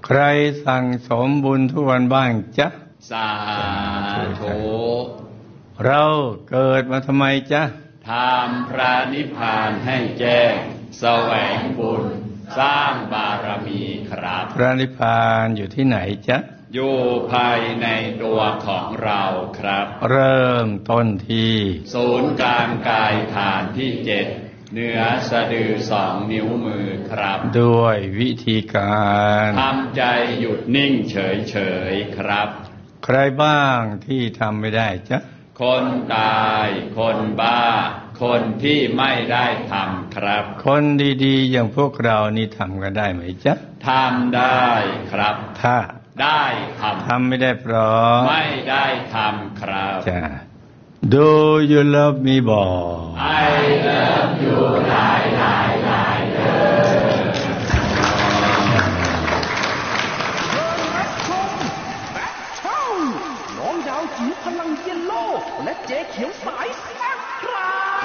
ใครสั่งสมบุญทุกวันบ้างจ๊ะสาธุเราเกิดมาทำไมจ๊ะทำพระนิพพานให้แจ้งแสวงบุญสร้างบารมีครับพระนิพพานอยู่ที่ไหนจ๊ะอยู่ภายในตัวของเราครับเริ่มต้นที่ศูนย์กลางกายฐานที่7เหนือสะดือ2 นิ้วมือครับด้วยวิธีการทำใจหยุดนิ่งเฉยๆครับใครบ้างที่ทำไม่ได้จ๊ะคนตายคนบ้าคนที่ไม่ได้ทำครับคนดีๆอย่างพวกเรานี่ทำกันได้ไหมจ๊ะทำได้ครับถ้าได้ทำไม่ได้เพราะไม่ได้ทำครับจ้ะ Do you love me บอก I love you หลายน้องดาวจิ๋วพลังเยลโล่และเจ๊เขียวสายแซ่บครับ